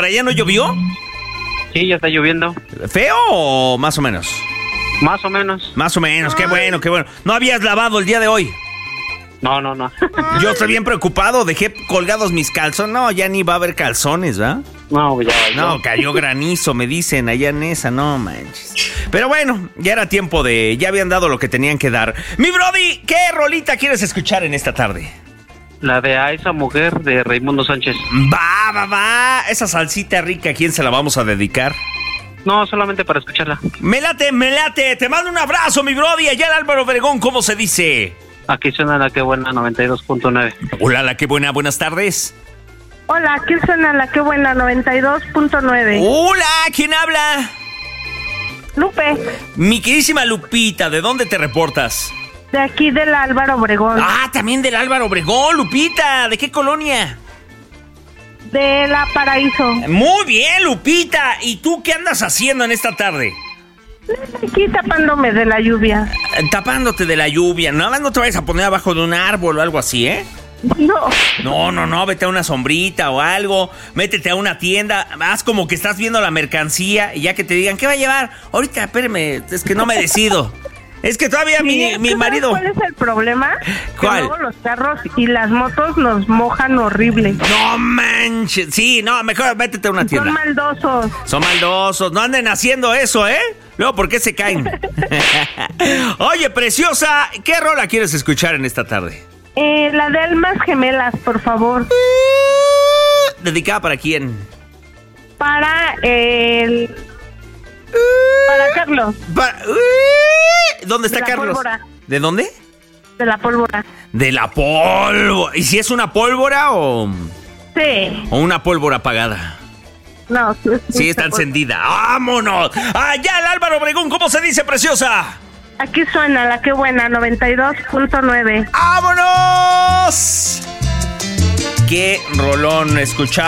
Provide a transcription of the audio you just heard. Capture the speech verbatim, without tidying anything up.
allá no llovió? Sí, ya está lloviendo. ¿Feo o más o menos? Más o menos. Más o menos, qué bueno, qué bueno. ¿No habías lavado el día de hoy? No, no, no. Yo estoy bien preocupado, dejé colgados mis calzones. No, ya ni va a haber calzones, ¿verdad? No, ya. No, cayó granizo, me dicen allá en esa, no manches. Pero bueno, ya era tiempo de... Ya habían dado lo que tenían que dar. Mi brody, ¿qué rolita quieres escuchar en esta tarde? La de A esa mujer de Raimundo Sánchez. Va, va, va. Esa salsita rica, ¿a quién se la vamos a dedicar? No, solamente para escucharla. Me late, me late. Te mando un abrazo, mi brody. Allá en Álvaro Obregón, ¿cómo se dice? Aquí suena la que buena noventa y dos punto nueve. Hola, la que buena, buenas tardes. Hola, aquí suena la que buena noventa y dos punto nueve. Hola, ¿quién habla? Lupe, Mi queridísima Lupita, ¿de dónde te reportas? de aquí del Álvaro Obregón. Ah, también del Álvaro Obregón, Lupita. ¿De qué colonia? De La Paraíso. Muy bien, Lupita. ¿Y tú qué andas haciendo en esta tarde? Aquí tapándome de la lluvia. Eh, Tapándote de la lluvia. Nada más no te vayas a poner abajo de un árbol o algo así, ¿eh? No. No, no, no, vete a una sombrita o algo, métete a una tienda, haz como que estás viendo la mercancía y ya que te digan, ¿qué va a llevar? Ahorita, espérame, es que no me decido. Es que todavía Sí, mi, es mi que marido... ¿sabes ¿Cuál es el problema? ¿Cuál? Que luego los carros y las motos nos mojan horrible. No manches, sí, no, mejor métete a una tienda. Son maldosos. Son maldosos, no anden haciendo eso, ¿eh? Luego, ¿por qué se caen? Oye, preciosa, ¿qué rola quieres escuchar en esta tarde? Eh, la de Almas Gemelas, por favor. ¿Dedicada para quién? Para el... Para Carlos, Pa- ¿Dónde está De la Carlos? pólvora. ¿De dónde? de la pólvora. De la pólvora. ¿Y si es una pólvora o, Sí. o una pólvora apagada? No, sí, Sí, está encendida. ¡Vámonos! Allá el Álvaro Obregón, ¿cómo se dice, preciosa? Aquí suena la que buena noventa y dos punto nueve. ¡Vámonos! ¡Qué rolón escuchar!